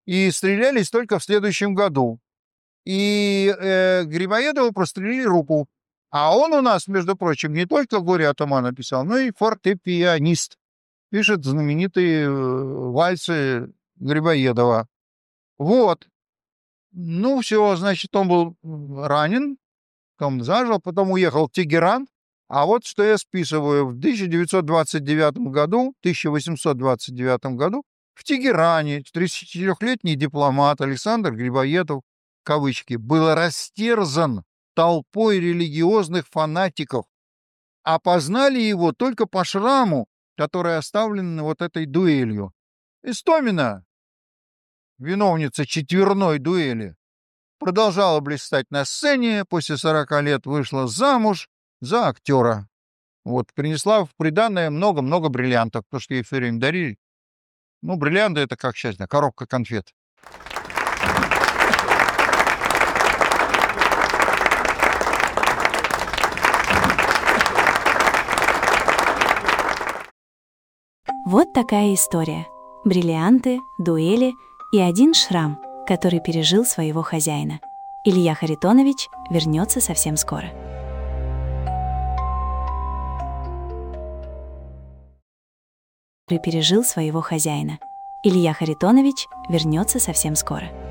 и стрелялись только в следующем году. И Грибоедову прострелили руку. А он у нас, между прочим, не только «Горе атамана» писал, но и фортепианист. Пишет знаменитые вальсы Грибоедова. Вот. Ну, все, значит, он был ранен, потом зажил, потом уехал в Тегеран. А вот что я списываю. В 1829 году в Тегеране 34-летний дипломат Александр Грибоедов, кавычки, был растерзан толпой религиозных фанатиков. Опознали его только по шраму, который оставлен вот этой дуэлью. Истомина, виновница четверной дуэли, продолжала блистать на сцене, после 40 лет вышла замуж за актера. Вот, принесла в приданое много-много бриллиантов, потому что ей все время дарили. Ну, бриллианты — это как счастье, коробка конфет. Вот такая история. Бриллианты, дуэли и один шрам, который пережил своего хозяина. Илья Харитонович вернется совсем скоро. Пережил своего хозяина. Илья Харитонович вернется совсем скоро.